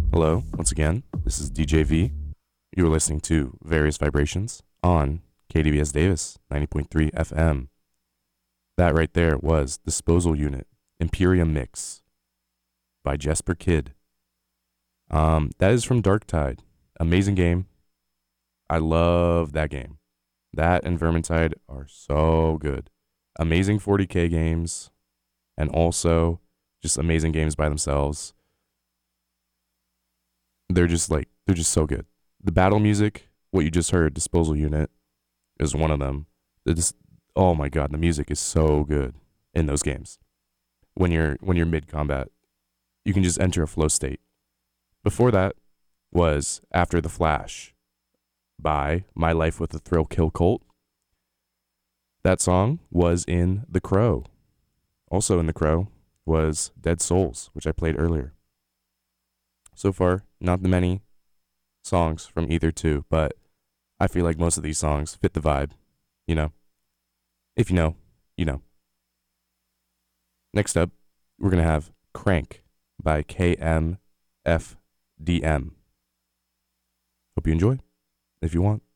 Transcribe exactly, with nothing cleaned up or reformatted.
Hello, once again. This is D J V. You are listening to Various Vibrations on K D V S Davis ninety point three F M. That right there was Disposal Unit Imperium Mix by Jesper Kid. Um, that is from Dark Tide. Amazing game. I love that game. That and Vermintide are so good. Amazing forty K games, and also just amazing games by themselves. They're just like, they're just so good. The battle music, what you just heard, Disposal Unit, is one of them. It just, oh my god, the music is so good in those games. When you're when you're mid combat, you can just enter a flow state. Before that was After the Flash by My Life with the Thrill Kill Cult. That song was in The Crow. Also in The Crow was Dead Souls, which I played earlier. So far, not the many songs from either two, but I feel like most of these songs fit the vibe, you know? If you know, you know. Next up, we're going to have Crank by K M F D M. Hope you enjoy, if you want.